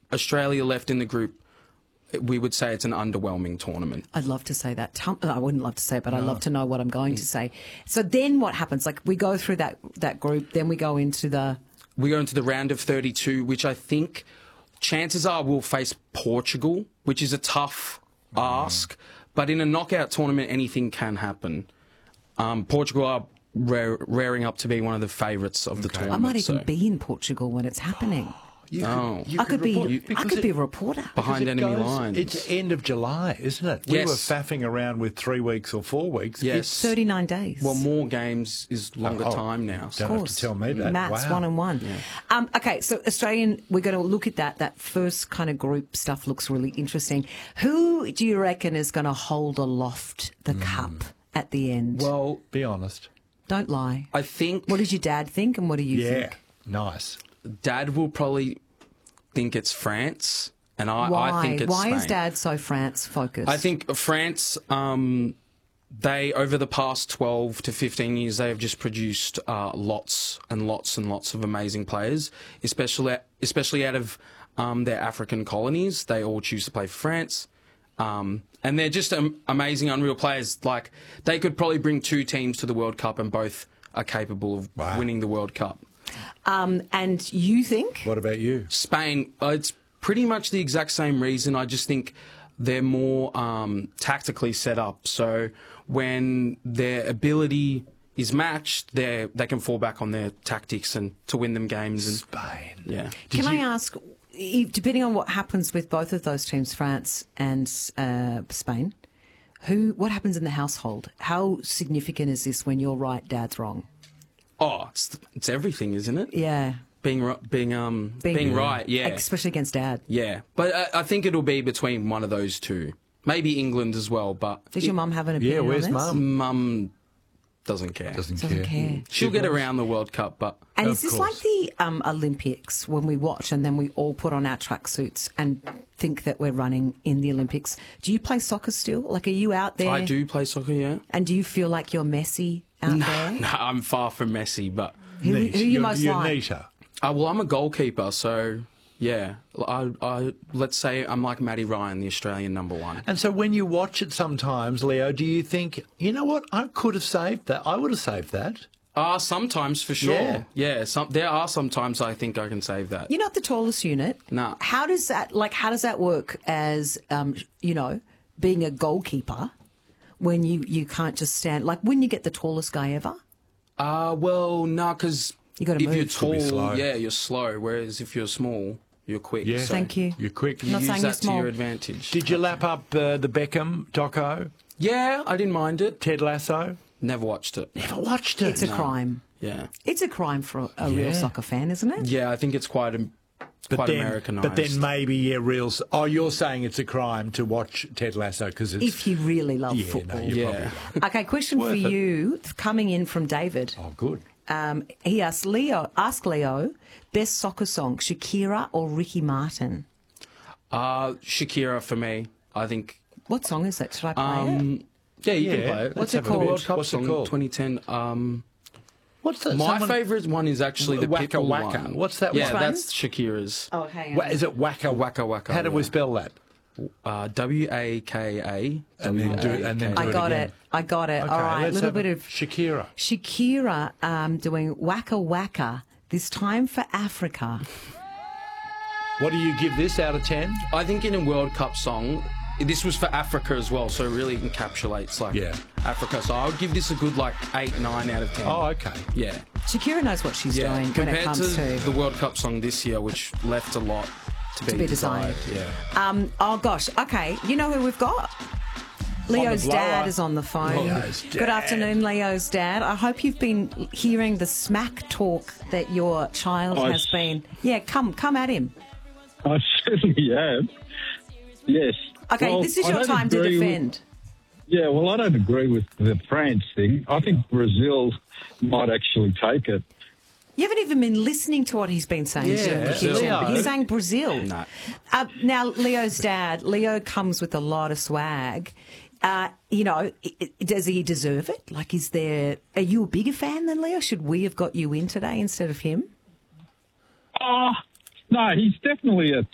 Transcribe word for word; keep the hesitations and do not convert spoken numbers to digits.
Australia left in the group, we would say it's an underwhelming tournament. I'd love to say that. I wouldn't love to say it, but no. I'd love to know what I'm going to say. So then what happens? Like, we go through that, that group, then we go into the... We go into the round of thirty-two, which I think chances are we'll face Portugal, which is a tough mm. ask. But in a knockout tournament, anything can happen. Um, Portugal are rare, raring up to be one of the favourites of the okay. tournament. I might even so. be in Portugal when it's happening. You oh. could, you I could, could be. I could it, be a reporter behind enemy goes, lines. It's end of July, isn't it? We yes. were faffing around with three weeks or four weeks. Yes, it's thirty-nine days. Well, more games is longer oh, time now. Don't have to tell me that. Maths wow. one and one. Yeah. Um, okay, so Australian, we're going to look at that. That first kind of group stuff looks really interesting. Who do you reckon is going to hold aloft the mm. cup at the end? Well, be honest. Don't lie. I think. What does your dad think, and what do you yeah, think? Yeah, nice. Dad will probably think it's France, and I, Why? I think it's Why Spain. is Dad so France focused? I think France, um, they over the past twelve to fifteen years, they have just produced uh, lots and lots and lots of amazing players, especially especially out of um, their African colonies. They all choose to play for France. Um, and they're just um, amazing, unreal players. Like, they could probably bring two teams to the World Cup, and both are capable of wow. winning the World Cup. Um, and you think? What about you? Spain, uh, it's pretty much the exact same reason. I just think they're more um, tactically set up. So when their ability is matched, they they can fall back on their tactics and to win them games. And, Spain. Yeah. Can I ask, depending on what happens with both of those teams, France and uh, Spain, who what happens in the household? How significant is this when you're right, Dad's wrong? Oh, it's, it's everything, isn't it? Yeah. Being being um being, being right, yeah. Especially against Dad. Yeah, but I, I think it'll be between one of those two. Maybe England as well, but... Does your mum have an opinion Yeah, where's on this? Mum? Mum doesn't care. Doesn't, doesn't care. care. She'll get around the World Cup, but... And of is this course. like the um, Olympics when we watch and then we all put on our tracksuits and think that we're running in the Olympics? Do you play soccer still? Like, are you out there? I do play soccer, yeah. And do you feel like you're Messi out no, there? No, I'm far from Messi, but... Who, who are you you're, most you're like? neater. Uh, well, I'm a goalkeeper, so... Yeah, I, I, let's say I'm like Matty Ryan, the Australian number one. And so when you watch it sometimes, Leo, do you think, you know what, I could have saved that. I would have saved that. Ah, uh, sometimes for sure. Yeah, yeah some, there are sometimes I think I can save that. You're not the tallest unit. No. How does that, like, how does that work as, um, you know, being a goalkeeper when you, you can't just stand, like, when you get the tallest guy ever? Uh, well, no, because you got to if move. you're Could be tall, slow. yeah, you're slow, whereas if you're small, you're quick. Yeah. So Thank you. You're quick. You Not use saying you're that to small. your advantage. Did you lap up uh, the Beckham doco? Yeah, I didn't mind it. Ted Lasso? Never watched it. Never watched it. It's a crime. Yeah. It's a crime for a, a real Yeah. soccer fan, isn't it? Yeah, I think it's quite a, But quite then, Americanised. but then maybe, yeah, real... Oh, you're saying it's a crime to watch Ted Lasso because it's... If you really love yeah, football. No, you're Yeah. probably... Okay, question for Worth it. you, coming in from David. Oh, good. Um, he asked Leo, ask Leo, best soccer song, Shakira or Ricky Martin? Uh, Shakira for me, I think. What song is that? Should I play it? Um, yeah, you Yeah. can play it. What's Let's it have called? The World Cup What's it song, called? twenty ten. Um, What's that? my Someone- favourite one is actually the Waka Pitbull Waka. one. What's that Yeah, one? that's Shakira's. Oh, hang on. Wa- Is it Waka Waka Waka, How do we yeah. spell that? Uh, W A K A. And then do- and then do I it got again. it. I got it. Okay, All right, a let's little have bit a- of Shakira. Shakira um, doing Waka Waka, this time for Africa. What do you give this out of ten? I think in a World Cup song, this was for Africa as well, so it really encapsulates like Yeah. Africa. So I would give this a good like eight, nine out of ten. Oh, okay. Yeah. Shakira knows what she's Yeah. doing when Compared it comes to, to, the World Cup song this year, which left a lot to be, to be desired. Yeah. Um, oh, gosh. Okay, you know who we've got? Leo's blower. dad is on the phone. Leo's Good dad. afternoon, Leo's dad. I hope you've been hearing the smack talk that your child I has s- been. Yeah, come come at him. I certainly have. Yes. Okay, Well, this is I your don't time to agree with- defend. yeah, well, I don't agree with the France thing. I think Brazil might actually take it. You haven't even been listening to what he's been saying. Yeah, during the Brazil. kitchen. Leo. He's saying Brazil. No. Uh, now, Leo's dad, Leo comes with a lot of swag. Uh, you know, i- i- does he deserve it? Like, is there... Are you a bigger fan than Leo? Should we have got you in today instead of him? Oh, no, he's definitely a